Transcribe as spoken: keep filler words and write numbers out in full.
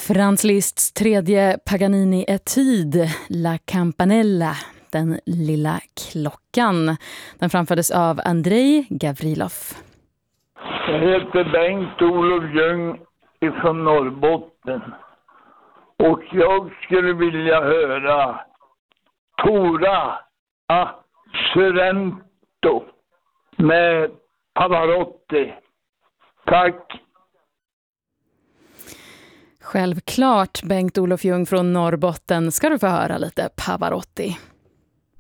Franz Liszts tredje Paganini-etyd, La Campanella, den lilla klockan. Den framfördes av Andrei Gavrilov. Jag heter Bengt-Olof Ljung från Norrbotten. Och jag skulle vilja höra Tora a Sorrento med Pavarotti. Tack. Självklart, Bengt-Olof Ljung från Norrbotten, ska du få höra lite Pavarotti.